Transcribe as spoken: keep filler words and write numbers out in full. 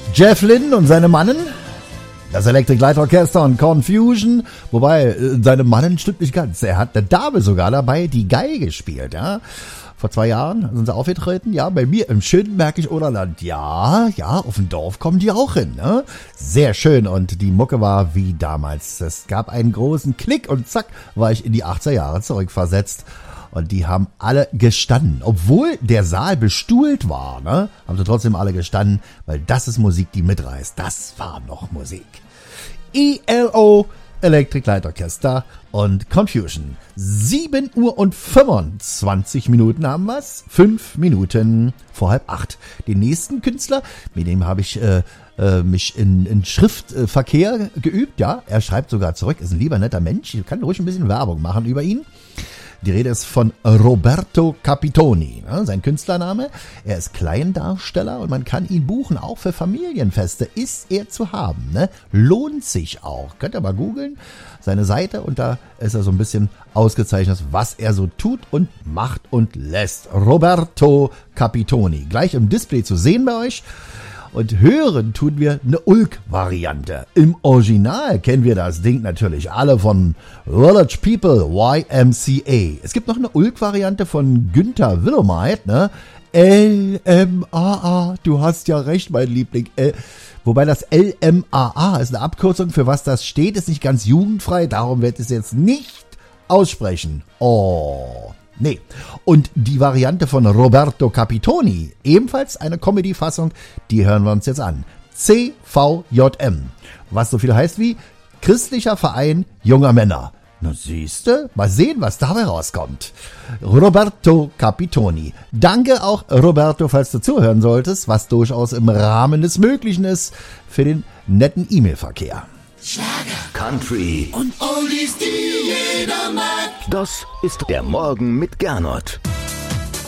Jeff Lynne und seine Mannen, das Electric Light Orchester und Confusion, wobei äh, seine Mannen stimmt nicht ganz. Er hat eine Dame sogar dabei, die Geige spielt, ja. Vor zwei Jahren sind sie aufgetreten, ja, bei mir im schönen Märkisch Oderland. Ja, ja, auf dem Dorf kommen die auch hin, ne? Sehr schön und die Mucke war wie damals. Es gab einen großen Klick und zack, war ich in die achtziger Jahre zurückversetzt. Und die haben alle gestanden. Obwohl der Saal bestuhlt war, ne, haben sie trotzdem alle gestanden, weil das ist Musik, die mitreißt. Das war noch Musik. E L O, Electric Light Orchester und Confusion. sieben Uhr und fünfundzwanzig Minuten haben wir's. Fünf Minuten vor halb acht. Den nächsten Künstler, mit dem habe ich äh, äh, mich in, in Schriftverkehr geübt. Ja, er schreibt sogar zurück, ist ein lieber netter Mensch. Ich kann ruhig ein bisschen Werbung machen über ihn. Die Rede ist von Roberto Capitoni, ne, sein Künstlername. Er ist Kleindarsteller und man kann ihn buchen, auch für Familienfeste ist er zu haben. Ne? Lohnt sich auch. Könnt ihr mal googeln, seine Seite, und da ist er so ein bisschen ausgezeichnet, was er so tut und macht und lässt. Roberto Capitoni, gleich im Display zu sehen bei euch. Und hören tun wir eine Ulk-Variante. Im Original kennen wir das Ding natürlich alle von Village People, Y M C A. Es gibt noch eine Ulk-Variante von Günther Willemeit, ne? L M A A, du hast ja recht, mein Liebling. L- Wobei das L M A A ist eine Abkürzung, für was das steht, ist nicht ganz jugendfrei, darum wird es jetzt nicht aussprechen. Oh, nee. Und die Variante von Roberto Capitoni, ebenfalls eine Comedy-Fassung, die hören wir uns jetzt an. C V J M, was so viel heißt wie Christlicher Verein junger Männer. Na siehste, mal sehen, was dabei rauskommt. Roberto Capitoni. Danke auch, Roberto, falls du zuhören solltest, was durchaus im Rahmen des Möglichen ist, für den netten E-Mail-Verkehr. Schlager, Country und Oldies, die jeder mag. Das ist der Morgen mit Gernot.